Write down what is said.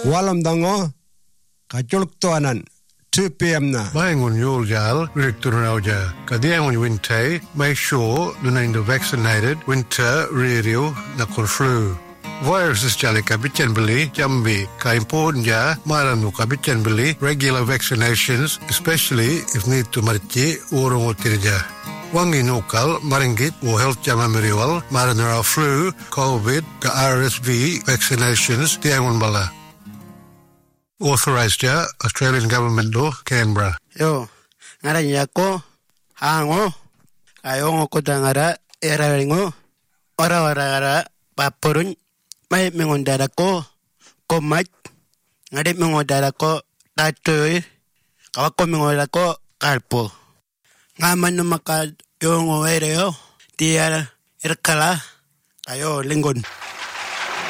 Walam dango kajoluk toanan 2 p.m. na. Mayangun yul jal direktur nauja. Kadiangun winter make sure lunain the vaccinated winter radio na flu. Viruses jali kabichen beli jambi ka important ja maranu kabichen beli regular vaccinations especially if need to marchi urung utirja. Wangi nukal maringgit o health jama meriwal maranara flu, COVID, ka RSV vaccinations diangun bala. Authorized ja Australian government law Canberra. Yo, ngaranya ko hango ayong ko dangara eraringo ora papurun may mengondara ko komat ngade mengondara ko tatoy kawako mengondara ko kalpo ngaman no maka yung ereo tiar erkala ayo linggon